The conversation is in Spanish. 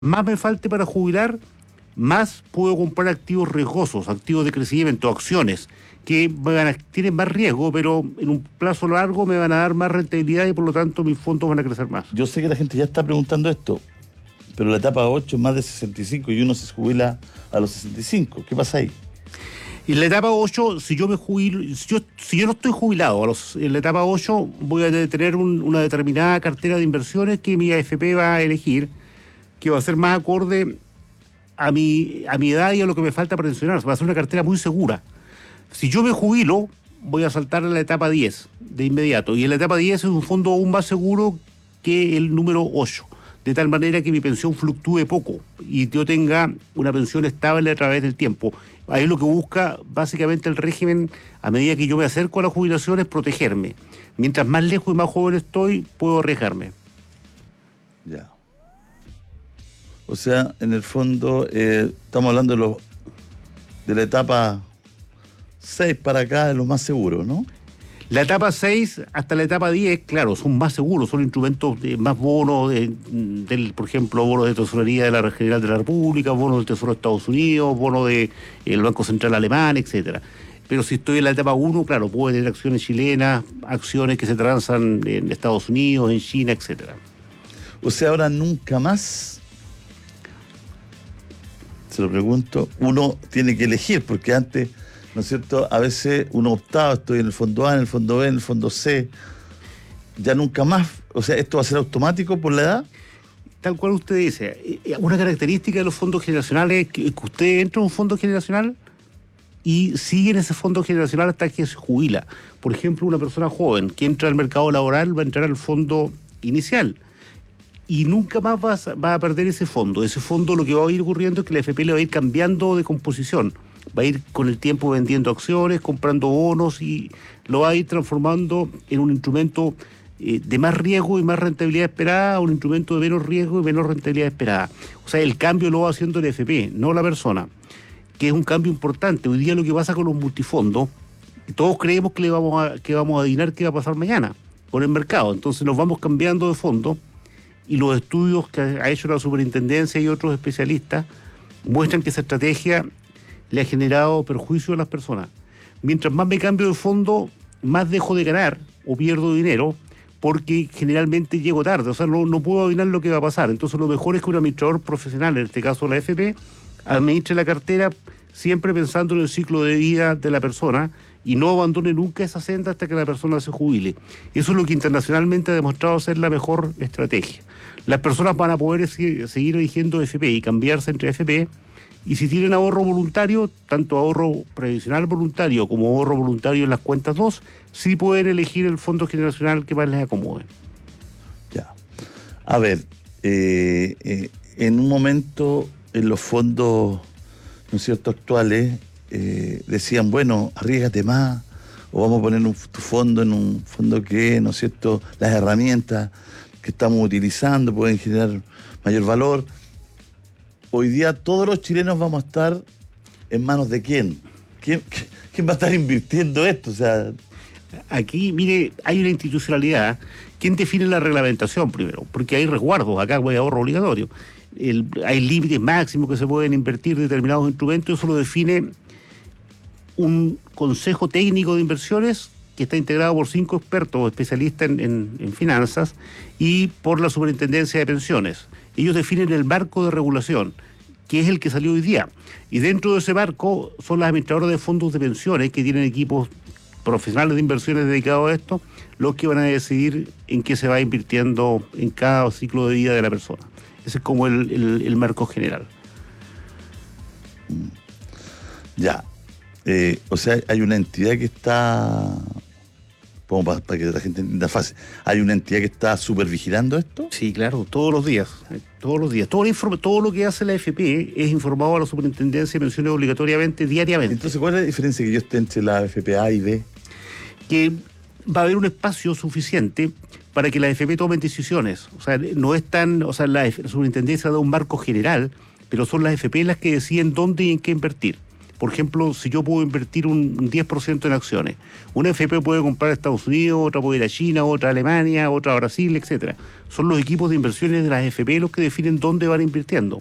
más me falte para jubilar, más puedo comprar activos riesgosos, activos de crecimiento, acciones, que tienen más riesgo, pero en un plazo largo me van a dar más rentabilidad y por lo tanto mis fondos van a crecer más. Yo sé que la gente ya está preguntando esto, pero la etapa 8 es más de 65 y uno se jubila a los 65. ¿Qué pasa ahí? En la etapa 8, si yo me jubilo, si yo no estoy jubilado, en la etapa 8 voy a tener una determinada cartera de inversiones que mi AFP va a elegir, que va a ser más acorde a mi edad y a lo que me falta para pensionarse. Va a ser una cartera muy segura. Si yo me jubilo, voy a saltar a la etapa 10 de inmediato. Y en la etapa 10 es un fondo aún más seguro que el número 8. De tal manera que mi pensión fluctúe poco y yo tenga una pensión estable a través del tiempo. Ahí lo que busca básicamente el régimen, a medida que yo me acerco a la jubilación, es protegerme. Mientras más lejos y más joven estoy, puedo arriesgarme. Ya. O sea, en el fondo, estamos hablando de la etapa 6 para acá, de los más seguros, ¿no? La etapa 6 hasta la etapa 10, claro, son más seguros, son instrumentos de más bonos, por ejemplo, bonos de tesorería de la General de la República, bonos del Tesoro de Estados Unidos, bonos del Banco Central Alemán, etcétera. Pero si estoy en la etapa 1, claro, puedo tener acciones chilenas, acciones que se transan en Estados Unidos, en China, etcétera. O sea, ahora nunca más, se lo pregunto, uno tiene que elegir, porque antes, ¿no es cierto? A veces uno optaba, estoy en el fondo A, en el fondo B, en el fondo C, ya nunca más. O sea, ¿esto va a ser automático por la edad? Tal cual usted dice, una característica de los fondos generacionales es que usted entra en un fondo generacional y sigue en ese fondo generacional hasta que se jubila. Por ejemplo, una persona joven que entra al mercado laboral va a entrar al fondo inicial y nunca más va a perder ese fondo. Ese fondo, lo que va a ir ocurriendo es que la AFP le va a ir cambiando de composición. Va a ir con el tiempo vendiendo acciones, comprando bonos y lo va a ir transformando en un instrumento de más riesgo y más rentabilidad esperada a un instrumento de menos riesgo y menos rentabilidad esperada. O sea, el cambio lo va haciendo el AFP, no la persona, que es un cambio importante. Hoy día lo que pasa con los multifondos, todos creemos que vamos a adivinar qué va a pasar mañana con el mercado. Entonces nos vamos cambiando de fondo y los estudios que ha hecho la superintendencia y otros especialistas muestran que esa estrategia le ha generado perjuicio a las personas. Mientras más me cambio de fondo, más dejo de ganar o pierdo dinero, porque generalmente llego tarde, o sea, no puedo adivinar lo que va a pasar. Entonces lo mejor es que un administrador profesional, en este caso la AFP, administre la cartera siempre pensando en el ciclo de vida de la persona y no abandone nunca esa senda hasta que la persona se jubile. Eso es lo que internacionalmente ha demostrado ser la mejor estrategia. Las personas van a poder seguir eligiendo AFP y cambiarse entre AFP. Y si tienen ahorro voluntario, tanto ahorro previsional voluntario como ahorro voluntario en las cuentas 2, sí pueden elegir el fondo generacional que más les acomode. Ya. A ver, en un momento en los fondos, ¿no es cierto?, actuales, decían, bueno, arriésgate más, o vamos a poner tu fondo en un fondo que, ¿no es cierto?, las herramientas que estamos utilizando pueden generar mayor valor. Hoy día todos los chilenos vamos a estar en manos de quién. ¿Quién va a estar invirtiendo esto? O sea, aquí, mire, hay una institucionalidad. ¿Quién define la reglamentación primero? Porque hay resguardos, acá hay ahorro obligatorio. Hay límites máximos que se pueden invertir determinados instrumentos, eso lo define un consejo técnico de inversiones que está integrado por 5 expertos especialistas en finanzas y por la superintendencia de pensiones. Ellos definen el marco de regulación, que es el que salió hoy día. Y dentro de ese marco son las administradoras de fondos de pensiones, que tienen equipos profesionales de inversiones dedicados a esto, los que van a decidir en qué se va invirtiendo en cada ciclo de vida de la persona. Ese es como el marco general. Ya. O sea, hay una entidad que está... para que la gente entienda fácil. ¿Hay una entidad que está supervigilando esto? Sí, claro, todos los días. Todo lo que hace la AFP es informado a la superintendencia de pensiones obligatoriamente, diariamente. Entonces, ¿cuál es la diferencia que yo esté entre la AFP A y B? Que va a haber un espacio suficiente para que la AFP tomen decisiones. O sea, no es tan... O sea, la superintendencia da un marco general, pero son las AFP las que deciden dónde y en qué invertir. Por ejemplo, si yo puedo invertir un 10% en acciones, una AFP puede comprar a Estados Unidos, otra puede ir a China, otra a Alemania, otra a Brasil, etcétera. Son los equipos de inversiones de las AFP los que definen dónde van invirtiendo.